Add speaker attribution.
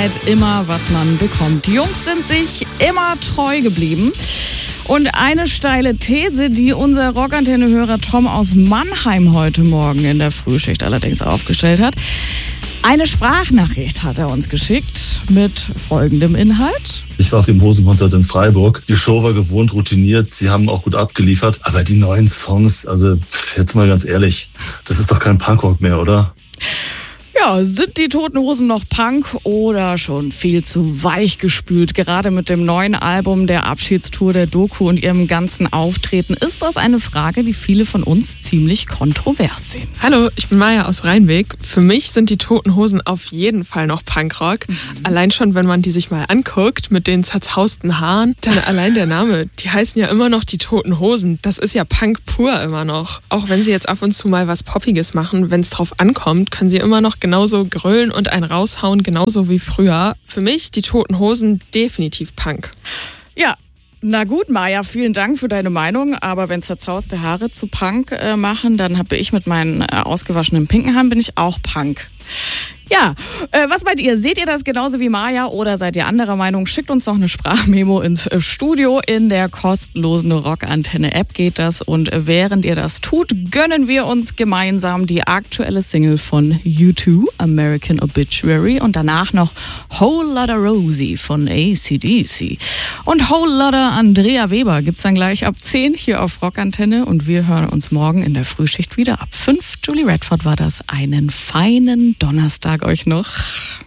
Speaker 1: Zeit immer, was man bekommt. Die Jungs sind sich immer treu geblieben. Und eine steile These, die unser Rockantenne-Hörer Tom aus Mannheim heute Morgen in der Frühschicht allerdings aufgestellt hat. Eine Sprachnachricht hat er uns geschickt mit folgendem Inhalt.
Speaker 2: Ich war auf dem Hosenkonzert in Freiburg. Die Show war gewohnt routiniert, sie haben auch gut abgeliefert. Aber die neuen Songs, also jetzt mal ganz ehrlich, das ist doch kein Punkrock mehr, oder?
Speaker 1: Ja, sind die Toten Hosen noch Punk oder schon viel zu weich gespült? Gerade mit dem neuen Album, der Abschiedstour, der Doku und ihrem ganzen Auftreten ist das eine Frage, die viele von uns ziemlich kontrovers sehen.
Speaker 3: Hallo, ich bin Maja aus Rheinweg. Für mich sind die Toten Hosen auf jeden Fall noch Punkrock. Allein schon, wenn man die sich mal anguckt mit den zerzausten Haaren, dann allein der Name. Die heißen ja immer noch die Toten Hosen. Das ist ja Punk pur immer noch. Auch wenn sie jetzt ab und zu mal was Poppiges machen, wenn es drauf ankommt, können sie immer noch genauso grölen und einen raushauen, genauso wie früher. Für mich die Toten Hosen definitiv Punk.
Speaker 1: Ja, na gut, Maja, vielen Dank für deine Meinung. Aber wenn zerzauste Haare zu Punk machen, dann habe ich mit meinen ausgewaschenen pinken Haaren bin ich auch Punk. Ja, was meint ihr? Seht ihr das genauso wie Maja oder seid ihr anderer Meinung? Schickt uns doch eine Sprachmemo ins Studio. In der kostenlosen Rockantenne-App geht das. Und während ihr das tut, gönnen wir uns gemeinsam die aktuelle Single von U2, American Obituary. Und danach noch Whole Lotta Rosie von AC/DC. Und Whole Lotta Andrea Weber gibt's dann gleich ab 10 hier auf Rockantenne. Und wir hören uns morgen in der Frühschicht wieder ab 5. Julie Redford war das. Einen feinen Donnerstag euch noch.